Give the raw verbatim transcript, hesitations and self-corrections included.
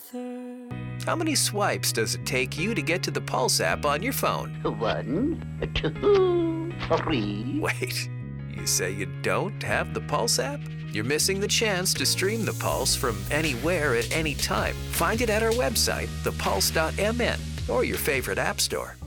How many swipes does it take you to get to the Pulse app on your phone? One, two, three. Wait, you say you don't have the Pulse app? You're missing the chance to stream the Pulse from anywhere at any time. Find it at our website, the pulse dot m n, or your favorite app store.